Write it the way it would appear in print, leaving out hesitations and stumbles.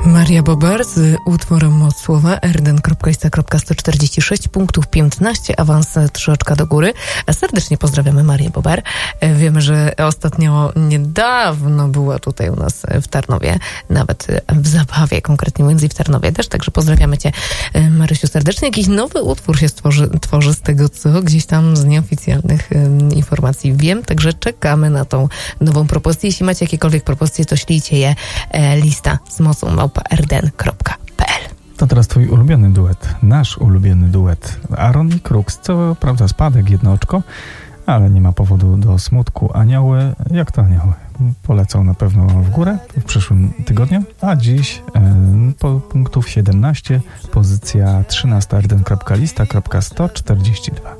Maria Bober z utworem Moc-Słowa rden.ista.146 punktów 15, awans 3 oczka do góry. Serdecznie pozdrawiamy Marię Bober. Wiemy, że ostatnio niedawno była tutaj u nas w Tarnowie, nawet w zabawie, konkretnie mówiąc, i w Tarnowie też, także pozdrawiamy Cię, Marysiu, serdecznie. Jakiś nowy utwór się tworzy z tego, co gdzieś tam z nieoficjalnych informacji wiem, także czekamy na tą nową propozycję. Jeśli macie jakiekolwiek propozycje, to ślijcie je lista z mocą rden.pl. To teraz twój ulubiony duet, nasz ulubiony duet. Aaron i Krux, co prawda spadek, jedno oczko, ale nie ma powodu do smutku. Anioły, jak to anioły? Polecą na pewno w górę w przyszłym tygodniu, a dziś po punktów 17, pozycja 13 rden.lista.142.